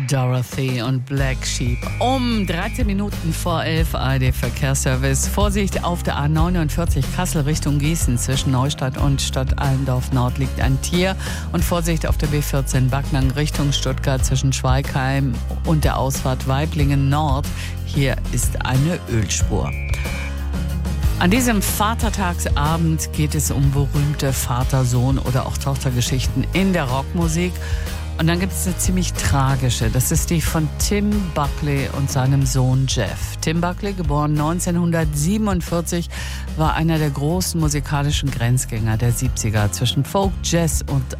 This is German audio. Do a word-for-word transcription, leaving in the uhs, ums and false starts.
Dorothy und Black Sheep. Um dreizehn Minuten vor elf A R D-Verkehrsservice. Vorsicht auf der A neunundvierzig Kassel Richtung Gießen. Zwischen Neustadt und Stadt Allendorf Nord liegt ein Tier. Und Vorsicht auf der B vierzehn Backnang Richtung Stuttgart zwischen Schweigheim und der Ausfahrt Weiblingen Nord. Hier ist eine Ölspur. An diesem Vatertagsabend geht es um berühmte Vater-Sohn- oder auch Tochtergeschichten in der Rockmusik. Und dann gibt es eine ziemlich tragische. Das ist die von Tim Buckley und seinem Sohn Jeff. Tim Buckley, geboren neunzehnhundertsiebenundvierzig, war einer der großen musikalischen Grenzgänger der siebziger. Zwischen Folk, Jazz und